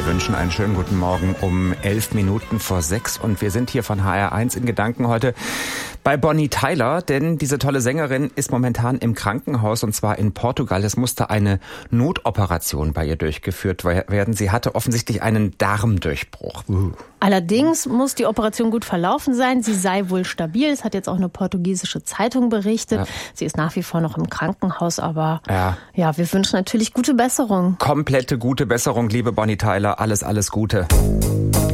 Wir wünschen einen schönen guten Morgen um 11 Minuten vor 6 und wir sind hier von HR1 in Gedanken heute bei Bonnie Tyler, denn diese tolle Sängerin ist momentan im Krankenhaus und zwar in Portugal. Es musste eine Notoperation bei ihr durchgeführt werden. Sie hatte offensichtlich einen Darmdurchbruch. Allerdings muss die Operation gut verlaufen sein. Sie sei wohl stabil. Das hat jetzt auch eine portugiesische Zeitung berichtet. Ja. Sie ist nach wie vor noch im Krankenhaus, aber ja, wir wünschen natürlich gute Besserung. Komplette gute Besserung, liebe Bonnie Tyler. Alles Gute.